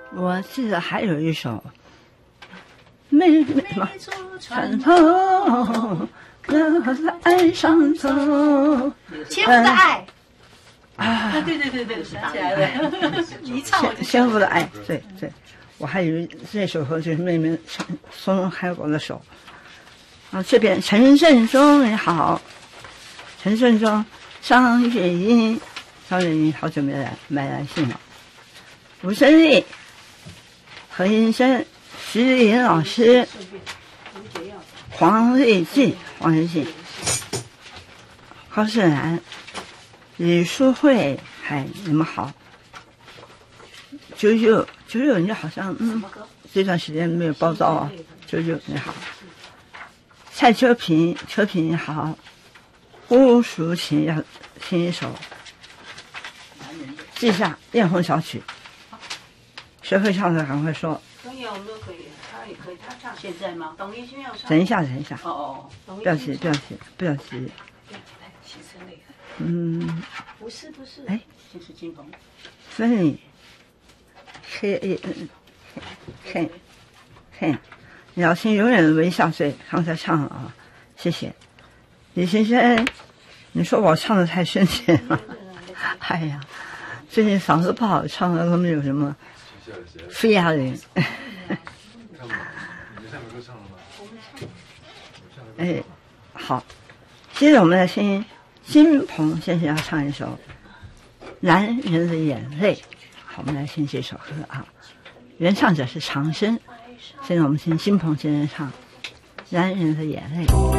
我记得还有一首，妹妹嘛，船头，我在岸上走。 千夫的爱啊，对，想起来了，一唱我就千夫的爱，对，我还以为这首歌就是妹妹松开我的手。啊，这边陈振中也好，陈振中、张月英好久没来信了。吴胜利、何英生、徐林老师、黄瑞进、高世兰、李淑慧，嗨，你们好。九九，你好像这段时间没有报道啊。九你好。蔡秋萍你好。乌淑琴要听一首，记下《艳红小曲》。谁会唱的赶快说。 东野我们都可以，他也可以，他唱现在吗？董一军要唱。 等一下。 哦， 不要急。 不是， 哎， 这是金鹏。 分你，K，你要听永远的微笑，对，刚才唱了啊，谢谢。李先生，你说我唱的太深情了，哎呀，最近嗓子不好，唱的都没有什么肺哑铃。哎，好，接着我们来听金鹏先生要唱一首《男人的眼泪》。好，我们来听这首歌啊，原唱者是长生。现在我们听金鹏先生唱《男人的眼泪》。